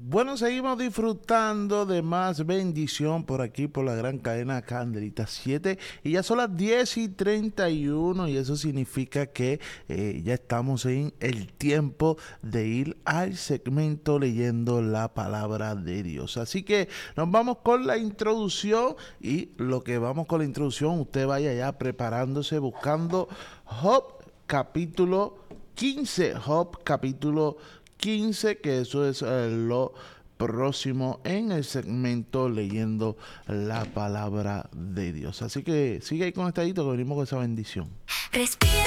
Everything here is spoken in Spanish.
Bueno, seguimos disfrutando de más bendición por aquí, por la gran cadena Candelita 7. Y ya son las 10:31 y eso significa que ya estamos en el tiempo de ir al segmento leyendo la palabra de Dios. Así que nos vamos con la introducción y lo que vamos con la introducción, usted vaya ya preparándose, buscando Job capítulo 15. Job capítulo 15, que eso es lo próximo en el segmento leyendo la palabra de Dios. Así que sigue ahí conectadito que venimos con esa bendición. Respira